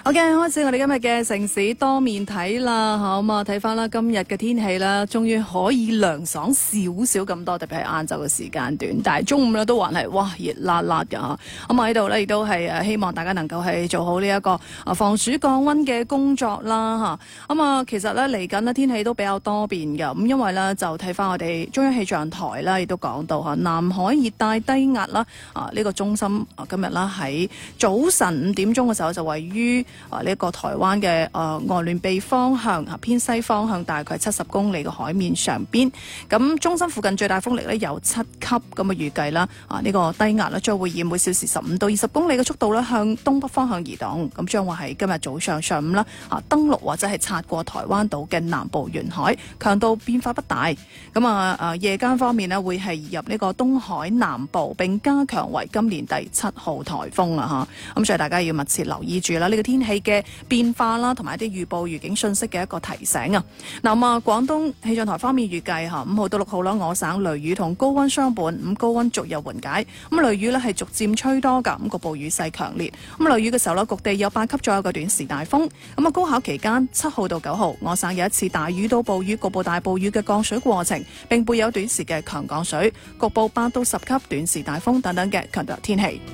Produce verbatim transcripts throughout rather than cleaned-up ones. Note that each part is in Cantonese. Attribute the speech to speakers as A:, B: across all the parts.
A: 好嘅，開始我哋今日嘅城市多面睇啦，好咁啊，睇翻啦今日嘅天氣啦，終於可以涼爽少少咁多，特別係晏晝嘅時間段，但係中午咧都還係哇熱辣辣㗎嚇。咁啊喺度咧亦都係誒希望大家能夠係做好呢一個啊防暑降溫嘅工作啦嚇。咁啊其實咧嚟緊呢天氣都比較多變㗎，咁因為咧就睇翻我哋中央氣象台啦，亦都講到嚇南海熱帶低壓啦啊呢個中心啊今日啦喺早晨五點鐘嘅時候就位於啊！呢、這、一個台灣嘅誒外聯臂方向啊，偏西方向大概七十公里嘅海面上邊，咁中心附近最大風力咧有七級，咁啊預計啦啊呢、這個低壓咧將會以每小時十五到二十公里嘅速度咧向東北方向移動，咁將會喺今日早上上午啦啊登陸或者係擦過台灣島嘅南部沿海，強度變化不大。咁啊誒夜間方面咧會係移入呢個東海南部，並加強為今年第七號颱風啊嚇。咁所以大家要密切留意住啦，呢、這個天氣嘅變化啦，同埋一啲預報預警信息嘅一個提醒啊。嗱咁啊，廣東氣象台方面預計嚇五號到六號啦，我省雷雨同高溫相伴，咁高溫逐有緩解。咁雷雨呢係逐漸吹多㗎，咁局部雨勢強烈。咁雷雨嘅時候呢，局地有八級左右嘅短時大風。咁啊，高考期間七號到九號，我省有一次大雨到暴雨，局部大暴雨嘅降水過程，並會有短時嘅強降水，局部八到十級短時大風等等嘅強烈天氣。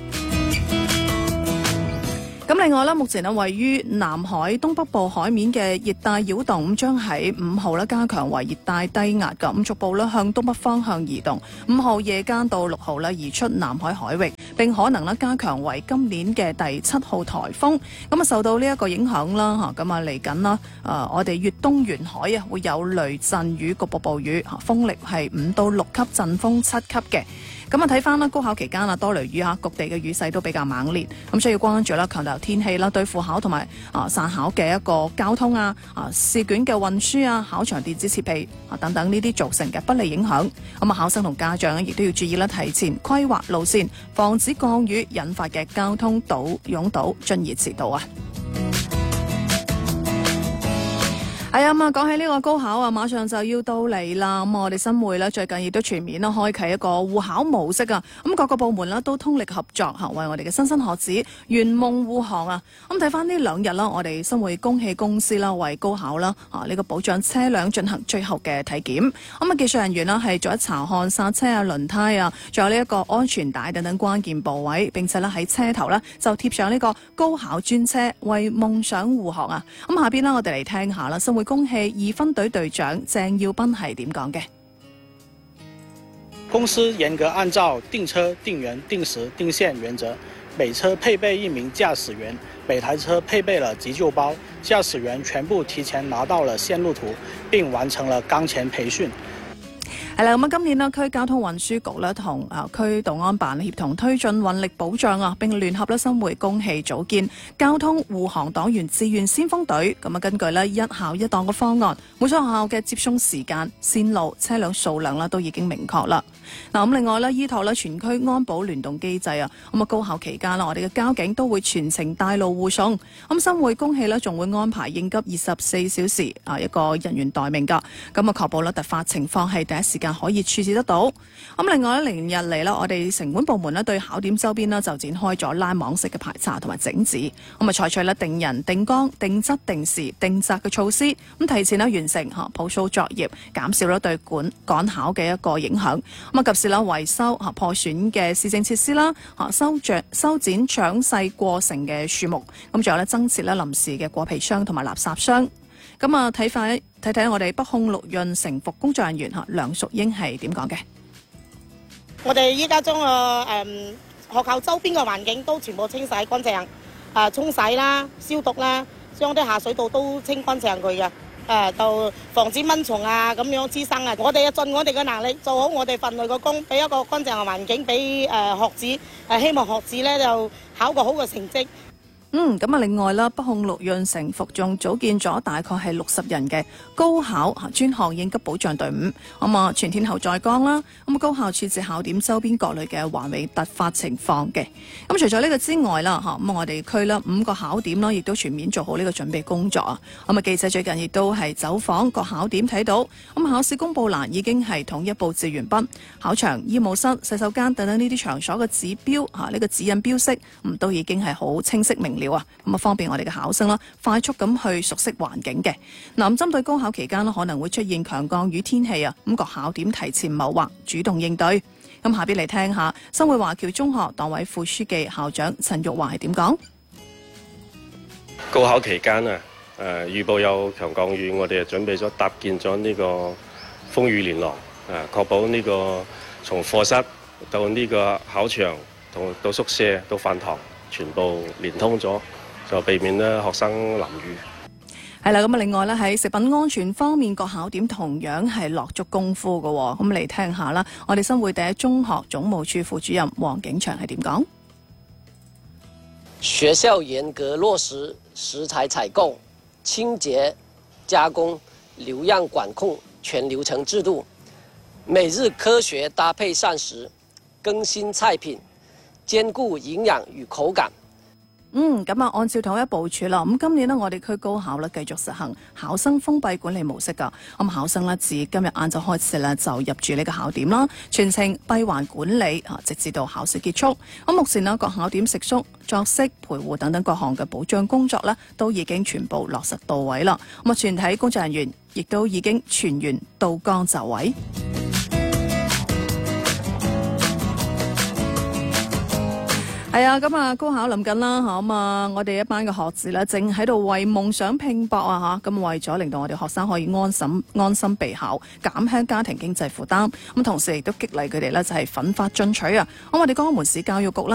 A: 咁另外咧，目前咧位於南海東北部海面嘅熱帶擾動，咁將喺五號咧加強為熱帶低壓㗎，咁逐步咧向東北方向移動。五號夜間到六號咧移出南海海域，並可能咧加強為今年嘅第七號颱風。咁啊受到呢一個影響啦嚇，咁啊嚟緊啦，誒我哋粵東沿海啊會有雷陣雨、局部暴雨，風力係五到六級，陣風七級嘅。咁啊睇翻啦，高考期間啊多雷雨嚇，局地嘅雨勢都比較猛烈，咁需要關注啦，強烈天氣啦，對赴考同埋啊散考嘅一個交通啊、啊試卷嘅運輸啊、考場電子設備啊等等呢啲造成嘅不利影響。咁啊考生同家長咧亦都要注意啦，提前規劃路線，防止降雨引發嘅交通堵擁堵，進而遲到啊！係啊嘛，講起呢個高考啊，馬上就要到嚟啦。咁我哋新會咧最近亦都全面啦開啟一個互考模式啊。咁各個部門啦都通力合作嚇，為我哋嘅莘莘學子圓夢護航啊。咁睇翻呢兩日啦，我哋新會公汽公司啦為高考啦啊呢個保障車輛進行最後嘅體檢。咁啊技術人員啦係逐一查看剎車啊、輪胎啊，仲有呢一個安全帶等等關鍵部位，並且咧喺車頭咧就貼上呢個高考專車，為夢想護航啊。咁下邊啦，我哋嚟聽下啦，新會公汽二分隊隊長鄭耀斌係點講嘅？
B: 公司嚴格按照定車、定員、定時、定線原則，每車配備一名駕駛員，每台車配備了急救包，駕駛員全部提前拿到了線路圖，並完成了崗前培訓。
A: 係啦，咁啊，今年呢區交通運輸局咧同啊區道安辦協同推進運力保障啊，並聯合咧新會公汽組建交通護航黨員志願先鋒隊。咁啊，根據咧一校一檔嘅方案，每所學校嘅接送時間、線路、車輛數量啦都已經明確啦。嗱，咁另外咧依託咧全區安保聯動機制啊，咁啊高考期間啦，我哋嘅交警都會全程帶路護送。咁新會公汽咧仲會安排應急二十四小時啊一個人員待命噶，咁啊確保咧突發情況係第一時間可以處置得到。咁另外咧，連日嚟啦，我哋城管部門咧對考點周邊呢就展開咗拉網式嘅排查同埋整治，咁啊採取咧定人、定崗、定質、定時、定責嘅措施，咁提前咧完成嚇普操作業，減少咗對管趕考嘅一個影響。咁啊及時啦維修嚇破損嘅市政設施啦，嚇修著修剪長細過剩嘅樹木，咁仲有咧增設咧臨時嘅過皮箱同埋垃圾箱。咁啊睇快睇睇我哋北控陸運城服工作人員嚇梁淑英係點講嘅？
C: 我哋依家將個誒學校周邊嘅環境都全部清洗乾淨，啊沖洗啦、消毒啦，將啲下水道都清乾淨佢嘅，誒就防止蚊蟲啊咁樣滋生啊。我哋盡我哋嘅能力做好我哋份內嘅工，俾一個乾淨嘅環境俾誒學子，誒希望學子咧就考個好嘅成績。
A: 嗯，咁啊，另外啦，北控陸運城服仲組建咗大概係六十人嘅高考專項應急保障隊伍，咁啊全天候在崗啦，咁高校處置考點周邊各類嘅環境突發情況嘅。咁除咗呢個之外啦，嚇咁我哋區啦五個考點啦，亦都全面做好呢個準備工作啊。咁啊記者最近亦都係走訪各考點睇到，咁考試公佈欄已經係統一佈置完畢，考場、醫務室、洗手間等等呢啲場所嘅指標嚇呢個指引標識，咁都已經係好清晰明料啊，咁啊方便我哋嘅考生啦，快速咁去熟悉環境嘅。嗱，咁針對高考期間咧可能會出現強降雨天氣啊，咁各考點提前謀劃，主動應對。咁下邊嚟聽下新會華僑中學黨委副書記校長陳玉華係點講？
D: 高考期間啊，誒預報有強降雨，我哋就準備咗搭建咗呢個風雨連廊，誒確保呢個從課室到呢個考場同到宿舍到飯堂全部連通咗，就避免咧學生淋雨。
A: 係啦，咁啊，另外咧喺食品安全方面，各考點同樣係落足功夫嘅。咁嚟聽下啦，我哋新會第一中學總務處副主任黃景祥係點講？
E: 學校嚴格落實食材採購、清潔、加工、流樣管控全流程制度，每日科學搭配膳食，更新菜品，兼顧營養與口感。
A: 嗯，咁啊，按照統一部署啦。咁今年呢，我哋區高考咧繼續實行考生封閉管理模式噶。咁考生呢，自今日晏晝開始咧就入住呢個考點啦，全程閉環管理啊，直至到考試結束。咁目前呢，各考點食宿、作息、陪護等等各項嘅保障工作呢，都已經全部落實到位啦。咁啊，全體工作人員亦都已經全員到崗就位。係啊，咁啊高考臨近啦，嚇咁啊，我哋一班嘅學子咧，正喺度為夢想拼搏啊嚇！咁為咗令到我哋學生可以安心安心備考，減輕家庭經濟負擔，咁同時亦都激勵佢哋咧就係奮發進取啊！咁我哋江門市教育局咧。